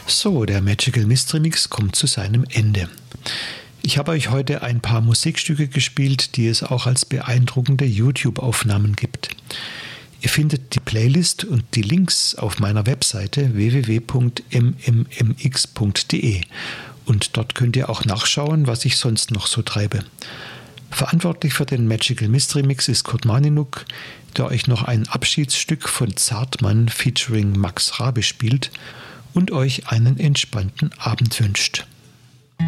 So, der Magical Mystery Mix kommt zu seinem Ende. Ich habe euch heute ein paar Musikstücke gespielt, die es auch als beeindruckende YouTube-Aufnahmen gibt. Ihr findet die Playlist und die Links auf meiner Webseite www.mmx.de und dort könnt ihr auch nachschauen, was ich sonst noch so treibe. Verantwortlich für den Magical Mystery Mix ist Kurt Maninuk, der euch noch ein Abschiedsstück von Zartmann featuring Max Rabe spielt und euch einen entspannten Abend wünscht.